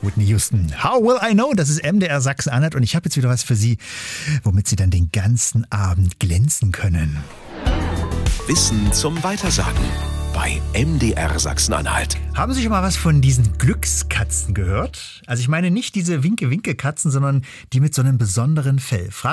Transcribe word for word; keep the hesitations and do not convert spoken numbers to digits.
Whitney Houston. How will I know? Das ist M D R Sachsen-Anhalt und ich habe jetzt wieder was für Sie, womit Sie dann den ganzen Abend glänzen können. Wissen zum Weitersagen bei M D R Sachsen-Anhalt. Haben Sie schon mal was von diesen Glückskatzen gehört? Also ich meine nicht diese Winke-Winke-Katzen, sondern die mit so einem besonderen Fell.